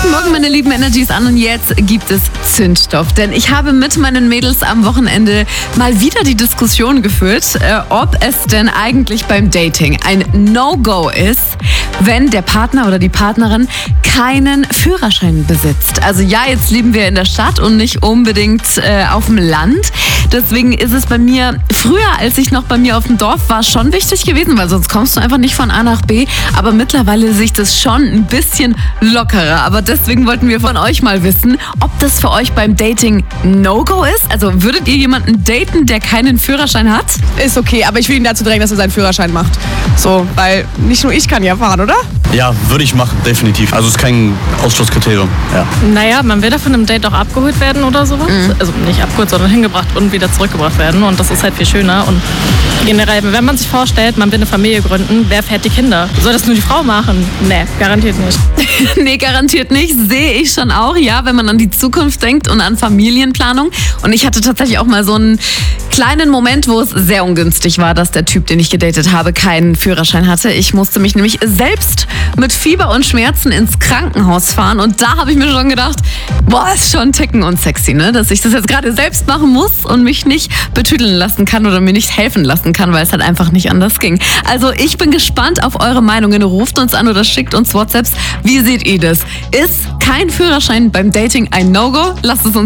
Guten Morgen, meine lieben Energies an, und jetzt gibt es Zündstoff. Denn ich habe mit meinen Mädels am Wochenende mal wieder die Diskussion geführt, ob es denn eigentlich beim Dating ein No-Go ist, wenn der Partner oder die Partnerin keinen Führerschein besitzt. Also ja, jetzt leben wir in der Stadt und nicht unbedingt auf dem Land. Deswegen ist es bei mir, früher als ich noch bei mir auf dem Dorf war, schon wichtig gewesen, weil sonst kommst du einfach nicht von A nach B. Aber mittlerweile sehe ich das schon ein bisschen lockerer. Aber deswegen wollten wir von euch mal wissen, ob das für euch beim Dating No-Go ist. Also würdet ihr jemanden daten, der keinen Führerschein hat? Ist okay, aber ich will ihn dazu drängen, dass er seinen Führerschein macht. So, weil nicht nur ich kann ja fahren, oder? Ja, würde ich machen, definitiv. Also es ist kein Ausschlusskriterium. Ja. Naja, man will da von einem Date auch abgeholt werden oder sowas. Also nicht abgeholt, sondern hingebracht und wieder zurückgebracht werden. Und das ist halt viel schöner. Und generell, wenn man sich vorstellt, man will eine Familie gründen, wer fährt die Kinder? Soll das nur die Frau machen? Nee, garantiert nicht. Nee, garantiert nicht. Sehe ich schon auch, ja, wenn man an die Zukunft denkt und an Familienplanung. Und ich hatte tatsächlich auch mal so einen kleinen Moment, wo es sehr ungünstig war, dass der Typ, den ich gedatet habe, keinen Führerschein hatte. Ich musste mich nämlich selbst mit Fieber und Schmerzen ins Krankenhaus fahren. Und da habe ich mir schon gedacht, boah, ist schon Ticken unsexy, ne? Dass ich das jetzt gerade selbst machen muss und mich nicht betüdeln lassen kann oder mir nicht helfen lassen kann, weil es halt einfach nicht anders ging. Also ich bin gespannt auf eure Meinungen. Ruft uns an oder schickt uns WhatsApps. Wie seht ihr das? Ist kein Führerschein beim Dating ein No-Go? Lasst es uns